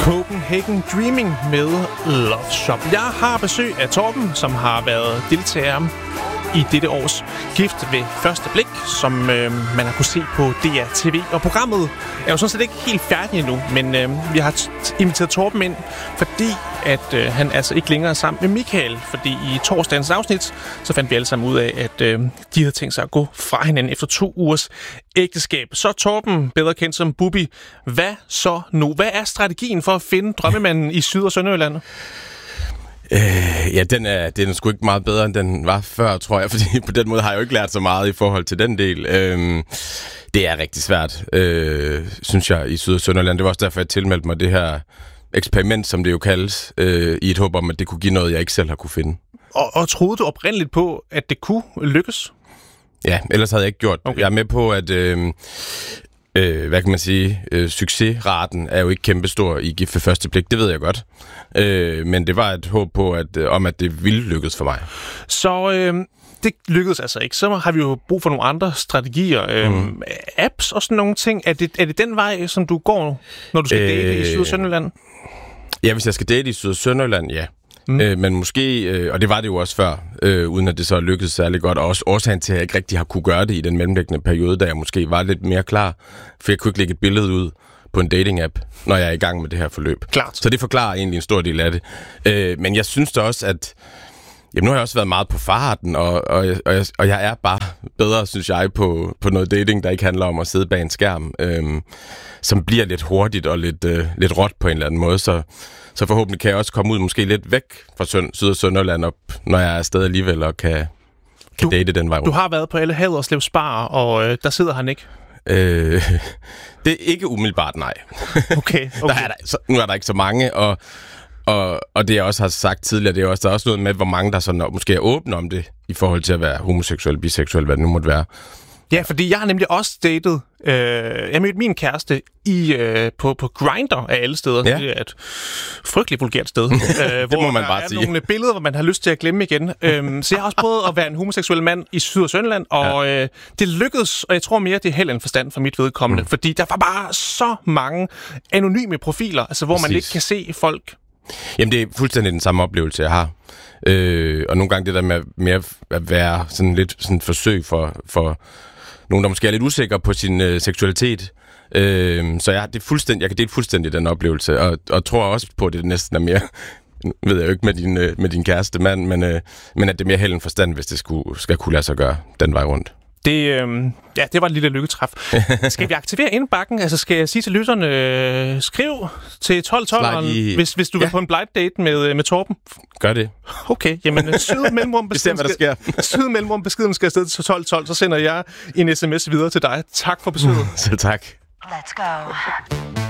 Copenhagen Dreaming med Love Shop. Jeg har besøg af Torben, som har været deltager i dette års Gift ved første blik, som man har kunne se på DR TV. Og programmet er jo sådan set ikke helt færdigt endnu, men vi har inviteret Torben ind, fordi at han altså ikke længere er sammen med Michael. Fordi i torsdagens afsnit, så fandt vi alle sammen ud af, at de havde tænkt sig at gå fra hinanden efter 2 ugers ægteskab. Så Torben, bedre kendt som Bubi, hvad så nu? Hvad er strategien for at finde drømmemanden i Syd- og Sønderjylland? Ja, den er sgu ikke meget bedre, end den var før, tror jeg, fordi på den måde har jeg jo ikke lært så meget i forhold til den del. Det er rigtig svært, synes jeg, i Syd- og Sønderjylland. Det var også derfor, jeg tilmeldte mig det her eksperiment, som det jo kaldes, i et håb om, at det kunne give noget, jeg ikke selv har kunne finde. Og troede du oprindeligt på, at det kunne lykkes? Ja, ellers havde jeg ikke gjort. Okay. Jeg er med på, at hvad kan man sige, succesraten er jo ikke kæmpestor i Gift ved første blik, det ved jeg godt. Men det var et håb på, at det ville lykkes for mig. Så det lykkedes altså ikke. Så har vi jo brug for nogle andre strategier. Apps og sådan nogle ting. Er det den vej, som du går, når du skal date i Syd- og Sønderjylland? Ja, hvis jeg skal date i Syd- og Sønderjylland, ja. Men måske, og det var det jo også før, uden at det så lykkedes særlig godt, og også årsagen til, at jeg ikke rigtig har kunne gøre det i den mellemliggende periode, da jeg måske var lidt mere klar, for jeg kunne ikke lægge et billede ud på en dating-app, når jeg er i gang med det her forløb. Klart. Så det forklarer egentlig en stor del af det. Men jeg synes da også, at nu har jeg også været meget på farten, og jeg er bare bedre, synes jeg, på noget dating, der ikke handler om at sidde bag en skærm, som bliver lidt hurtigt og lidt råt på en eller anden måde, så forhåbentlig kan jeg også komme ud måske lidt væk fra Syd- og Sønderjylland op, når jeg er afsted alligevel og kan date den vej rundt. Du har været på alle Haderslev Spar, og der sidder han ikke? Det er ikke umiddelbart, nej. Okay. Nu er der ikke så mange, og det jeg også har sagt tidligere, der er også noget med, hvor mange der sådan måske er åbne om det, i forhold til at være homoseksuel, biseksuel, hvad det nu måtte være. Ja, fordi jeg har nemlig også datet. Jeg mødte min kæreste på Grindr af alle steder. Ja. Det er et frygteligt vulgært sted. Det må man bare sige. Hvor der er nogle billeder, hvor man har lyst til at glemme igen. Så jeg har også prøvet at være en homoseksuel mand i Syd- og Sønderjylland, og det lykkedes, og jeg tror mere, det er held end forstand for mit vedkommende. Fordi der var bare så mange anonyme profiler, altså hvor man ikke kan se folk. Jamen, det er fuldstændig den samme oplevelse, jeg har. Og nogle gange det der med at være sådan lidt sådan et forsøg for nogen, der måske er lidt usikre på sin seksualitet. Så jeg kan dele fuldstændig den oplevelse, og tror også på, at det næsten er mere, ved jeg jo ikke med din kæreste mand, men at det er mere held end forstand, hvis det skal kunne lade sig gøre den vej rundt. Det var et lille lykketræf. Skal vi aktivere indbakken? Altså skal jeg sige til lytterne, skriv til 1212'eren, hvis du vil på en blind date med Torben. Gør det. Okay, jamen syd mellemrum beskeden skal afsted til 1212, så sender jeg en sms videre til dig. Tak for besøget. Selv tak. Let's go.